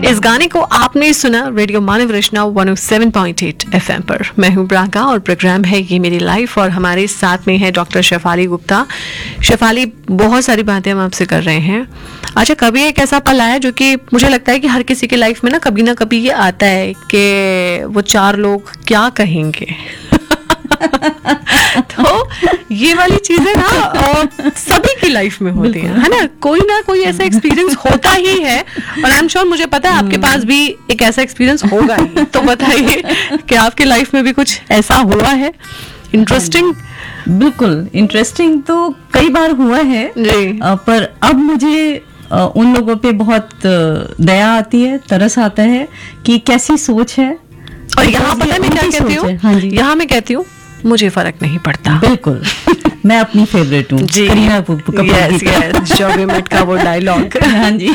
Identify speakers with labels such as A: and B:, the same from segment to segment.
A: इस गाने को आपने सुना रेडियो मानव रचना 107.8 FM पर। मैं हूं प्राका और प्रोग्राम है ये मेरी लाइफ और हमारे साथ में है डॉक्टर शेफाली गुप्ता। शेफाली, बहुत सारी बातें हम आपसे कर रहे हैं। अच्छा, कभी एक ऐसा पल आया जो कि मुझे लगता है कि हर किसी के लाइफ में ना कभी ये आता है कि वो चार लोग क्या कहेंगे तो ये वाली चीजें ना सभी की लाइफ में होती है ना, कोई ऐसा एक्सपीरियंस होता ही है। और आई एम श्योर, मुझे पता है आपके पास भी एक ऐसा एक्सपीरियंस होगा ही। तो बताइए कि आपके लाइफ में भी कुछ ऐसा हुआ है इंटरेस्टिंग?
B: बिल्कुल, इंटरेस्टिंग तो कई बार हुआ है जी। पर अब मुझे उन लोगों पे बहुत दया आती है, तरस आता है कि कैसी सोच है।
A: और यहाँ पता मैं क्या कहती हूँ, यहाँ मैं कहती हूँ मुझे फर्क नहीं पड़ता।
B: बिल्कुल मैं अपनी फेवरेट हूँ करीना कपूर।
A: यस, जॉबीमेट का वो डायलॉग।
B: हाँ जी।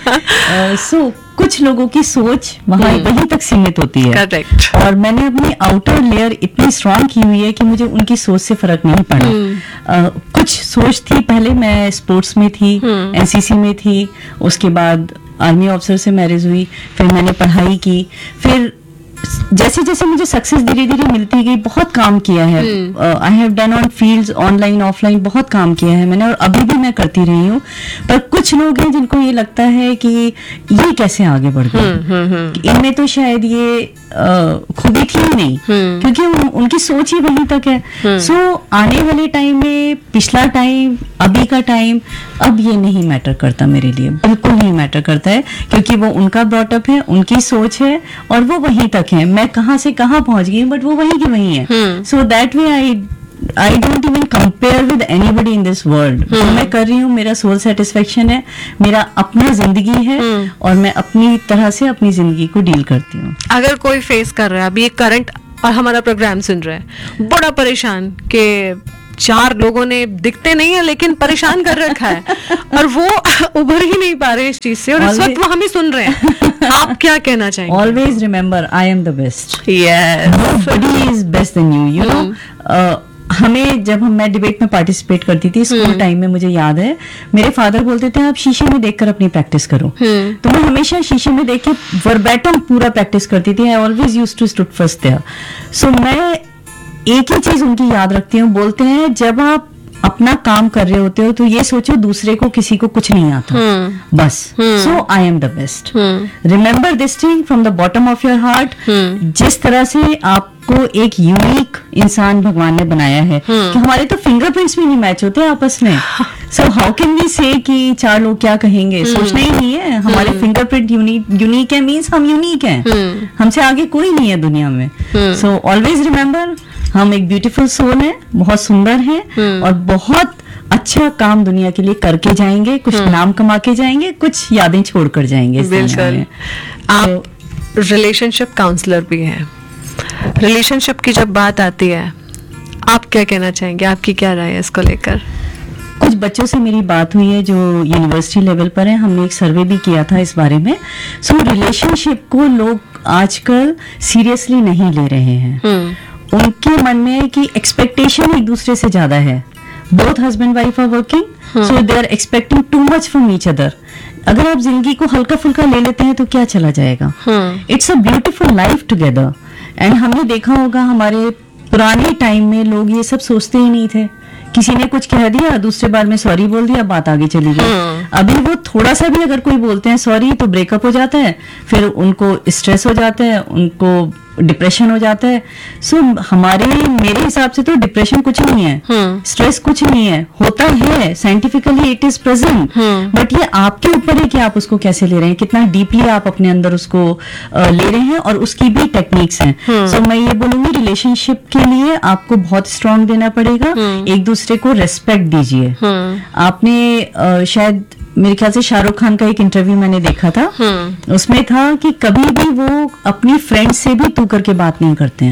B: सो कुछ लोगों की सोच वहीं तक सीमित होती है।
A: करेक्ट।
B: और मैंने अपनी आउटर लेयर इतनी स्ट्रांग की हुई है कि मुझे उनकी सोच से फर्क नहीं पड़ा। कुछ सोच थी, पहले मैं स्पोर्ट्स में थी, एनसीसी में थी, उसके बाद आर्मी ऑफिसर से मैरिज हुई, फिर मैंने पढ़ाई की, फिर जैसे जैसे मुझे सक्सेस धीरे धीरे मिलती गई, बहुत काम किया है। I have done on fields, online offline बहुत काम किया है मैंने, और अभी भी मैं करती रही हूँ। पर कुछ लोग हैं जिनको ये लगता है कि ये कैसे आगे बढ़ गए, इनमें तो शायद ये खूबी थी ही नहीं, क्योंकि उनकी सोच ही वहीं तक है। सो आने वाले टाइम में, पिछला टाइम, अभी का टाइम, अब ये नहीं मैटर करता मेरे लिए, बिल्कुल नहीं मैटर करता है, क्योंकि वो उनका ब्रॉटअप है, उनकी सोच है और वो वहीं तक है। मैं कहाँ से कहाँ पहुंच गई, बट वो वहीं की वहीं है। So that way I don't even compare with anybody in this world. जो मैं कर रही हूँ, मेरा सोल सेटिस्फेक्शन है, मेरा अपना जिंदगी है, और मैं अपनी तरह से अपनी जिंदगी को डील करती हूँ।
A: अगर कोई फेस कर रहा है अभी एक करंट और हमारा प्रोग्राम सुन रहा है, बड़ा परेशान के चार लोगों ने दिखते नहीं है लेकिन परेशान कर रखा है और वो उभर ही नहीं पा रहे इस चीज से, और इस वक्त वो हमें सुन रहे हैं, आप क्या कहना चाहेंगे?
B: Always remember, I am the best.
A: Yes,
B: nobody is best then you know. हमें जब मैं डिबेट में पार्टिसिपेट करती थी स्कूल टाइम में, मुझे याद है मेरे फादर बोलते थे आप शीशे में देखकर अपनी प्रैक्टिस करो। तो मैं हमेशा शीशे में देख के वर्बैटम पूरा प्रैक्टिस करती थी। I always used to stood first there. सो मैं एक ही चीज उनकी याद रखती हूँ, बोलते हैं जब आप अपना काम कर रहे होते हो तो ये सोचो दूसरे को, किसी को कुछ नहीं आता, बस। सो I am the best. Remember this thing from the bottom of your heart. जिस तरह से आपको एक यूनिक इंसान भगवान ने बनाया है, कि हमारे तो फिंगरप्रिंट्स भी नहीं मैच होते आपस में। सो हाउ कैन वी से कि चार लोग क्या कहेंगे? सोचना ही नहीं है। हमारे फिंगरप्रिंट यूनिक है, मीन्स हम यूनिक हैं, हमसे आगे कोई नहीं है दुनिया में। सो ऑलवेज रिमेम्बर, हम एक ब्यूटीफुल सोल है, बहुत सुंदर है, और बहुत अच्छा काम दुनिया के लिए करके जाएंगे, कुछ नाम कमा के जाएंगे, कुछ यादें छोड़कर जाएंगे।
A: बिल्कुल। आप रिलेशनशिप काउंसलर भी हैं। रिलेशनशिप की जब बात आती है, आप क्या कहना चाहेंगे? आपकी क्या राय है इसको लेकर?
B: कुछ बच्चों से मेरी बात हुई है जो यूनिवर्सिटी लेवल पर है, हमने एक सर्वे भी किया था इस बारे में। सो रिलेशनशिप को लोग आजकल सीरियसली नहीं ले रहे हैं। उनके मन में है कि एक्सपेक्टेशन एक दूसरे से ज्यादा है। Both husband wife are working, so they are expecting too much from each other. अगर आप जिंदगी को हल्का फुल्का ले लेते हैं तो क्या चला जाएगा? It's a beautiful life together. And हमने देखा होगा हमारे पुराने टाइम में लोग ये सब सोचते ही नहीं थे। किसी ने कुछ कह दिया, दूसरे बार में सॉरी बोल दिया, बात आगे चली गई। अभी वो थोड़ा सा भी अगर कोई बोलते हैं सॉरी तो ब्रेकअप हो जाता है, फिर उनको स्ट्रेस हो जाता है, उनको डिप्रेशन हो जाता है। सो मेरे हिसाब से तो डिप्रेशन कुछ नहीं है, स्ट्रेस कुछ नहीं है, होता है scientifically, it is present, but ये आपके ऊपर है कि आप उसको कैसे ले रहे हैं, कितना डीपली आप अपने अंदर उसको ले रहे हैं, और उसकी भी टेक्निक्स हैं। सो मैं ये बोलूंगी, रिलेशनशिप के लिए आपको बहुत स्ट्रांग देना पड़ेगा, एक दूसरे को रेस्पेक्ट दीजिए। आपने शायद मेरे ख्याल से शाहरुख खान का एक इंटरव्यू मैंने देखा था, उसमें था कि कभी भी वो अपनी फ्रेंड से भी तू करके बात नहीं करते हैं।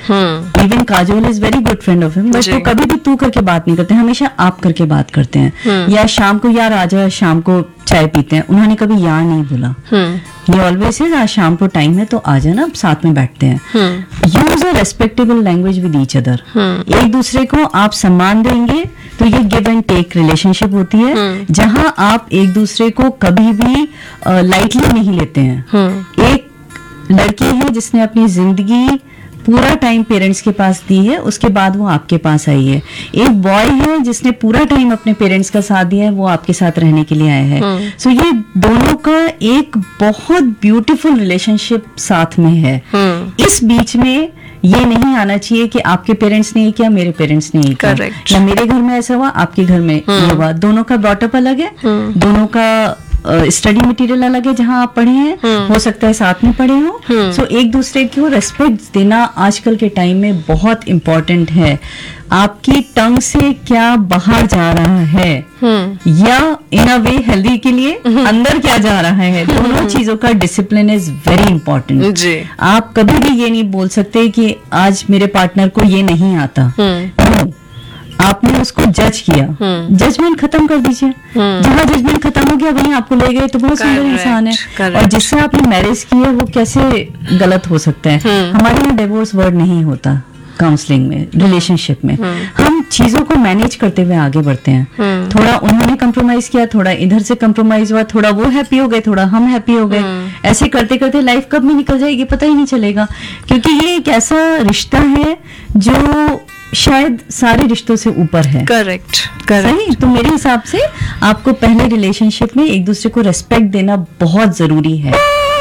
B: Even Kajol is very good friend of him, but वो कभी भी तू करके बात नहीं करते, हमेशा आप करके बात करते हैं। या शाम को यार आजा, शाम को चाय पीते हैं, उन्होंने कभी यार नहीं बोला। ये ऑलवेज इज आज शाम को टाइम है तो आ जाना, साथ में बैठते हैं। Use a respectable language with each other. एक दूसरे को आप सम्मान देंगे तो ये गिव एंड टेक रिलेशनशिप होती है, जहां आप एक दूसरे को कभी भी लाइटली नहीं लेते हैं। एक लड़की है जिसने अपनी जिंदगी पूरा टाइम पेरेंट्स के पास दी है, उसके बाद वो आपके पास आई है। एक बॉय है जिसने पूरा टाइम अपने पेरेंट्स का साथ दिया है, वो आपके साथ रहने के लिए आया है। सो ये दोनों का एक बहुत ब्यूटीफुल रिलेशनशिप साथ में है। इस बीच में ये नहीं आना चाहिए कि आपके पेरेंट्स ने ये किया, मेरे पेरेंट्स ने ये किया, या मेरे घर में ऐसा हुआ, आपके घर में ये हुआ। दोनों का ब्रॉटअप अलग है, दोनों का स्टडी मटेरियल अलग है, जहां आप पढ़े हैं, हो सकता है साथ में पढ़े हो। सो एक दूसरे को रेस्पेक्ट देना आजकल के टाइम में बहुत इम्पोर्टेंट है। आपकी टंग से क्या बाहर जा रहा है, या इन अ वे हेल्दी के लिए अंदर क्या जा रहा है, दोनों चीजों का डिसिप्लिन इज वेरी इंपॉर्टेंट। आप कभी भी ये नहीं बोल सकते कि आज मेरे पार्टनर को ये नहीं आता। आपने उसको जज किया, जजमेंट खत्म कर दीजिए। जहां जजमेंट खत्म हो गया वहीं आपको ले गए तो बहुत सुंदर इंसान है। और जिससे आपने मैरिज की है वो कैसे गलत हो सकता है। हमारे यहाँ डिवोर्स वर्ड नहीं होता काउंसलिंग में, रिलेशनशिप में। हम चीजों को मैनेज करते हुए आगे बढ़ते हैं। थोड़ा उन्होंने कंप्रोमाइज किया, थोड़ा इधर से कंप्रोमाइज हुआ, थोड़ा वो हैप्पी हो गए, थोड़ा हम हैप्पी हो गए। ऐसे करते करते लाइफ कब में निकल जाएगी पता ही नहीं चलेगा, क्योंकि ये एक ऐसा रिश्ता है जो शायद सारे रिश्तों से ऊपर है। करेक्ट सही। तो मेरे हिसाब से आपको पहले रिलेशनशिप में एक दूसरे को रेस्पेक्ट देना बहुत जरूरी है।